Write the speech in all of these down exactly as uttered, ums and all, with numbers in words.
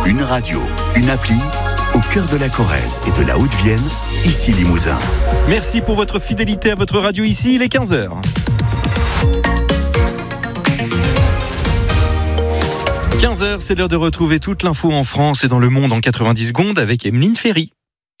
Une radio, une appli, au cœur de la Corrèze et de la Haute-Vienne, ici Limousin. Merci pour votre fidélité à votre radio ici, il est quinze heures. quinze heures, c'est l'heure de retrouver toute l'info en France et dans le monde en quatre-vingt-dix secondes avec Emeline Ferry.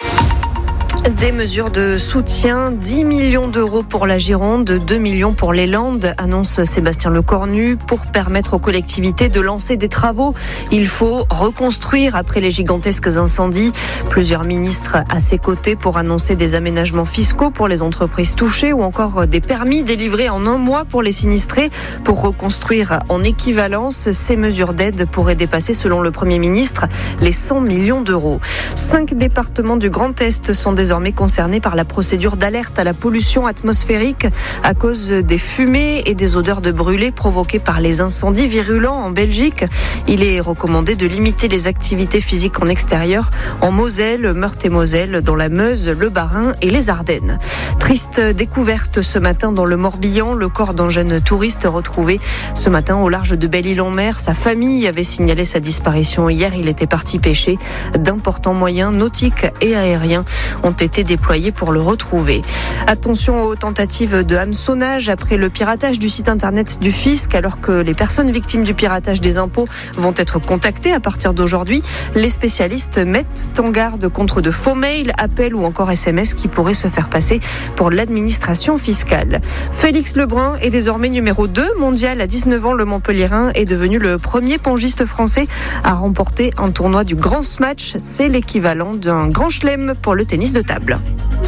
Des mesures de soutien, dix millions d'euros pour la Gironde, deux millions pour les Landes, annonce Sébastien Lecornu. Pour permettre aux collectivités de lancer des travaux, il faut reconstruire après les gigantesques incendies. Plusieurs ministres à ses côtés pour annoncer des aménagements fiscaux pour les entreprises touchées ou encore des permis délivrés en un mois pour les sinistrés. Pour reconstruire en équivalence, ces mesures d'aide pourraient dépasser, selon le Premier ministre, les cent millions d'euros. Cinq départements du Grand Est sont désormais concernés par la procédure d'alerte à la pollution atmosphérique à cause des fumées et des odeurs de brûlés provoquées par les incendies virulents en Belgique. Il est recommandé de limiter les activités physiques en extérieur en Moselle, Meurthe-et-Moselle, dans la Meuse, le Bas-Rhin et les Ardennes. Triste découverte ce matin dans le Morbihan, le corps d'un jeune touriste retrouvé ce matin au large de Belle-Île-en-Mer. Sa famille avait signalé sa disparition hier. Il était parti pêcher. D'importants moyens nautiques et aériens ont été déployés pour le retrouver. Attention aux tentatives de hameçonnage après le piratage du site internet du fisc. Alors que les personnes victimes du piratage des impôts vont être contactées à partir d'aujourd'hui, les spécialistes mettent en garde contre de faux mails, appels ou encore S M S qui pourraient se faire passer pour l'administration fiscale. Félix Lebrun est désormais numéro deux mondial à dix-neuf ans. Le Montpellierin est devenu le premier pongiste français à remporter un tournoi du Grand Smash. C'est l'équivalent d'un grand chelem pour le tennis de table.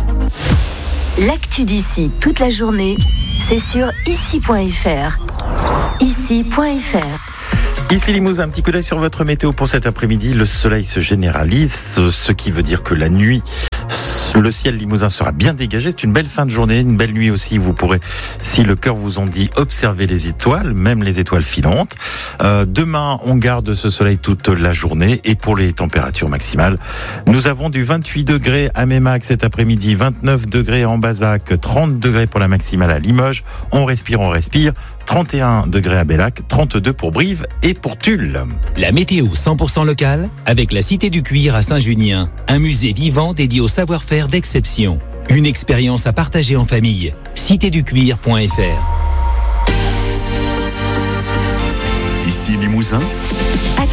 L'actu d'ici toute la journée, c'est sur ici point f r. ici point f r. Ici Limousin, un petit coup d'œil sur votre météo pour cet après-midi. Le soleil se généralise, ce qui veut dire que la nuit, le ciel limousin sera bien dégagé. C'est une belle fin de journée, une belle nuit aussi. Vous pourrez, si le cœur vous en dit, observer les étoiles, même les étoiles filantes. Euh, demain, on garde ce soleil toute la journée. Et pour les températures maximales, nous avons du vingt-huit degrés à Meymac cet après-midi, vingt-neuf degrés en Bazac, trente degrés pour la maximale à Limoges. On respire, on respire. trente et un degrés à Bellac, trente-deux pour Brive et pour Tulle. La météo cent pour cent locale avec la Cité du Cuir à Saint-Junien. Un musée vivant dédié au savoir-faire d'exception. Une expérience à partager en famille. cité du cuir point f r. Ici Limousin.